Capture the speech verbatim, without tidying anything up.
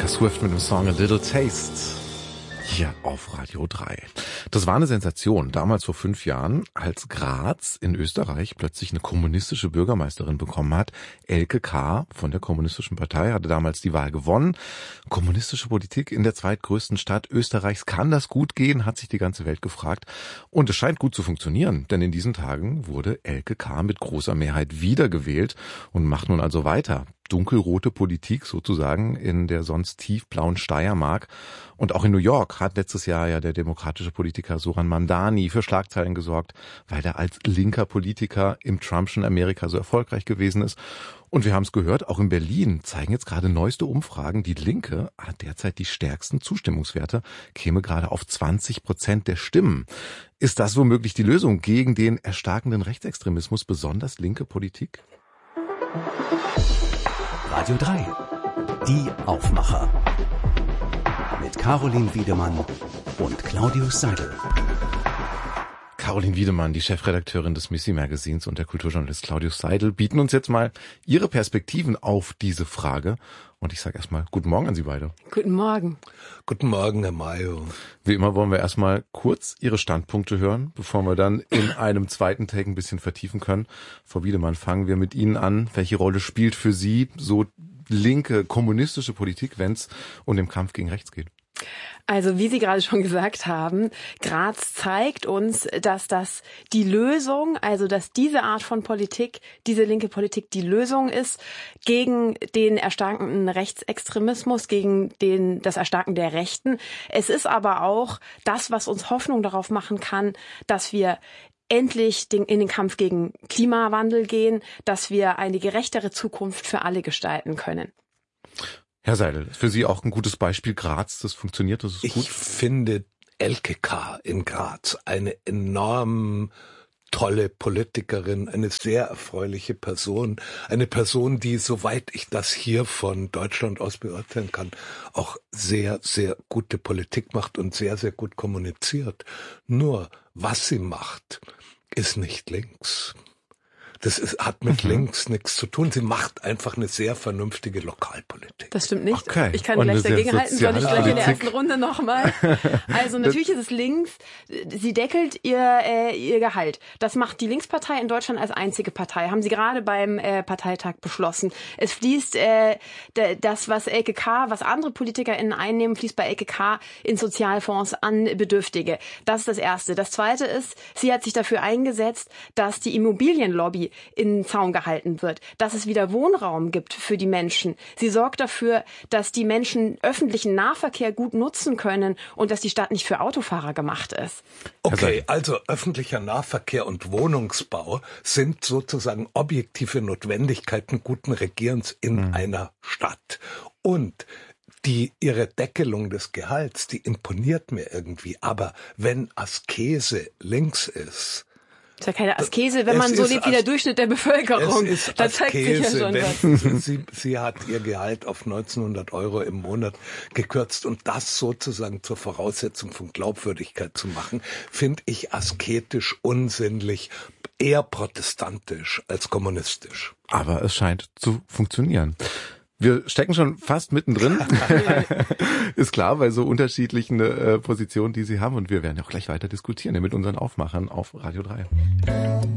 Taylor Swift mit dem Song A Little Taste. Hier auf Radio drei. Das war eine Sensation, damals vor fünf Jahren, als Graz in Österreich plötzlich eine kommunistische Bürgermeisterin bekommen hat. Elke K. von der Kommunistischen Partei hatte damals die Wahl gewonnen. Kommunistische Politik in der zweitgrößten Stadt Österreichs, kann das gut gehen, hat sich die ganze Welt gefragt. Und es scheint gut zu funktionieren, denn in diesen Tagen wurde Elke K. mit großer Mehrheit wiedergewählt und macht nun also weiter. Dunkelrote Politik sozusagen in der sonst tiefblauen Steiermark. Und auch in New York hat letztes Jahr ja der demokratische Politiker Zoran Mamdani für Schlagzeilen gesorgt, weil er als linker Politiker im Trumpschen Amerika so erfolgreich gewesen ist. Und wir haben es gehört, auch in Berlin zeigen jetzt gerade neueste Umfragen, die Linke hat derzeit die stärksten Zustimmungswerte, käme gerade auf zwanzig Prozent der Stimmen. Ist das womöglich die Lösung gegen den erstarkenden Rechtsextremismus, besonders linke Politik? Radio drei. Die Aufmacher. Mit Caroline Wiedemann und Claudius Seidel. Caroline Wiedemann, die Chefredakteurin des Missy Magazins, und der Kulturjournalist Claudius Seidel bieten uns jetzt mal ihre Perspektiven auf diese Frage. Und ich sage erstmal guten Morgen an Sie beide. Guten Morgen. Guten Morgen, Herr Mayo. Wie immer wollen wir erstmal kurz Ihre Standpunkte hören, bevor wir dann in einem zweiten Take ein bisschen vertiefen können. Frau Wiedemann, fangen wir mit Ihnen an. Welche Rolle spielt für Sie so linke, kommunistische Politik, wenn es um den Kampf gegen rechts geht? Also wie Sie gerade schon gesagt haben, Graz zeigt uns, dass das die Lösung, also dass diese Art von Politik, diese linke Politik die Lösung ist gegen den erstarkenden Rechtsextremismus, gegen den, das Erstarken der Rechten. Es ist aber auch das, was uns Hoffnung darauf machen kann, dass wir endlich den, in den Kampf gegen Klimawandel gehen, dass wir eine gerechtere Zukunft für alle gestalten können. Herr Seidel, für Sie auch ein gutes Beispiel Graz, das funktioniert, das ist gut? Ich finde Elke K. in Graz eine enorm tolle Politikerin, eine sehr erfreuliche Person, eine Person, die, soweit ich das hier von Deutschland aus beurteilen kann, auch sehr, sehr gute Politik macht und sehr, sehr gut kommuniziert. Nur, was sie macht, ist nicht links. Das ist, hat mit mhm. links nichts zu tun. Sie macht einfach eine sehr vernünftige Lokalpolitik. Das stimmt nicht. Okay. Ich kann gleich dagegen halten, soll ich gleich in der ersten Runde nochmal. Also natürlich ist es links. Sie deckelt ihr äh, ihr Gehalt. Das macht die Linkspartei in Deutschland als einzige Partei. Haben sie gerade beim äh, Parteitag beschlossen. Es fließt äh, das, was Elke K., was andere PolitikerInnen einnehmen, fließt bei Elke K. in Sozialfonds an Bedürftige. Das ist das Erste. Das Zweite ist, sie hat sich dafür eingesetzt, dass die Immobilienlobby in den Zaun gehalten wird, dass es wieder Wohnraum gibt für die Menschen. Sie sorgt dafür, dass die Menschen öffentlichen Nahverkehr gut nutzen können und dass die Stadt nicht für Autofahrer gemacht ist. Okay, also öffentlicher Nahverkehr und Wohnungsbau sind sozusagen objektive Notwendigkeiten guten Regierens in mhm. einer Stadt. Und die, ihre Deckelung des Gehalts, die imponiert mir irgendwie. Aber wenn Askese links ist, ist ja keine Askese, wenn man so lebt wie der Durchschnitt der Bevölkerung. Es ist das zeigt sich ja schon was. Sie, sie hat ihr Gehalt auf neunzehnhundert Euro im Monat gekürzt, und das sozusagen zur Voraussetzung von Glaubwürdigkeit zu machen, finde ich asketisch, unsinnlich, eher protestantisch als kommunistisch. Aber es scheint zu funktionieren. Wir stecken schon fast mittendrin, ist klar, bei so unterschiedlichen äh, Positionen, die Sie haben. Und wir werden ja auch gleich weiter diskutieren mit unseren Aufmachern auf Radio drei.